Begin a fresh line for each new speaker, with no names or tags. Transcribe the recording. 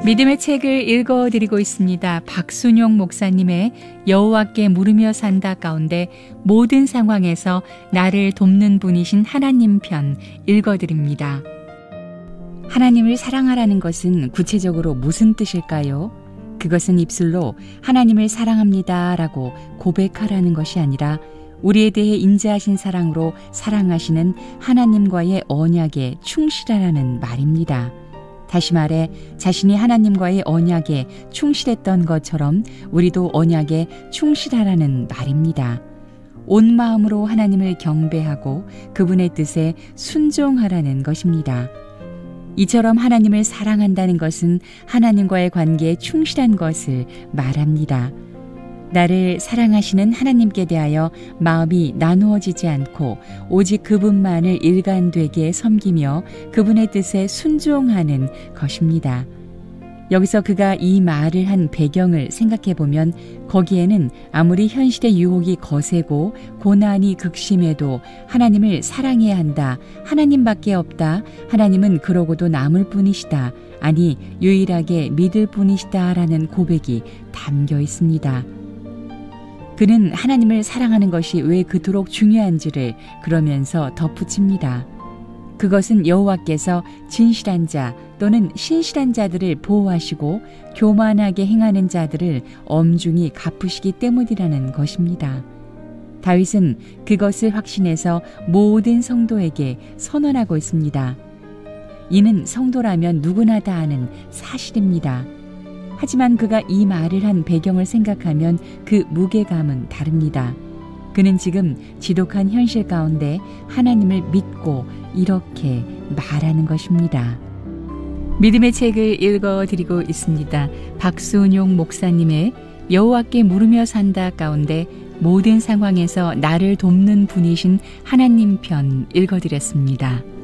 믿음의 책을 읽어드리고 있습니다. 박순용 목사님의 여호와께 물으며 산다 가운데 모든 상황에서 나를 돕는 분이신 하나님 편 읽어드립니다. 하나님을 사랑하라는 것은 구체적으로 무슨 뜻일까요? 그것은 입술로 하나님을 사랑합니다 라고 고백하라는 것이 아니라 우리에 대해 인자하신 사랑으로 사랑하시는 하나님과의 언약에 충실하라는 말입니다. 다시 말해 자신이 하나님과의 언약에 충실했던 것처럼 우리도 언약에 충실하라는 말입니다. 온 마음으로 하나님을 경배하고 그분의 뜻에 순종하라는 것입니다. 이처럼 하나님을 사랑한다는 것은 하나님과의 관계에 충실한 것을 말합니다. 나를 사랑하시는 하나님께 대하여 마음이 나누어지지 않고 오직 그분만을 일관되게 섬기며 그분의 뜻에 순종하는 것입니다. 여기서 그가 이 말을 한 배경을 생각해 보면 거기에는 아무리 현실의 유혹이 거세고 고난이 극심해도 하나님을 사랑해야 한다. 하나님밖에 없다. 하나님은 그러고도 남을 뿐이시다. 아니 유일하게 믿을 뿐이시다 라는 고백이 담겨 있습니다. 그는 하나님을 사랑하는 것이 왜 그토록 중요한지를 그러면서 덧붙입니다. 그것은 여호와께서 진실한 자 또는 신실한 자들을 보호하시고 교만하게 행하는 자들을 엄중히 갚으시기 때문이라는 것입니다. 다윗은 그것을 확신해서 모든 성도에게 선언하고 있습니다. 이는 성도라면 누구나 다 아는 사실입니다. 하지만 그가 이 말을 한 배경을 생각하면 그 무게감은 다릅니다. 그는 지금 지독한 현실 가운데 하나님을 믿고 이렇게 말하는 것입니다. 믿음의 책을 읽어드리고 있습니다. 박순용 목사님의 여호와께 물으며 산다 가운데 모든 상황에서 나를 돕는 분이신 하나님 편 읽어드렸습니다.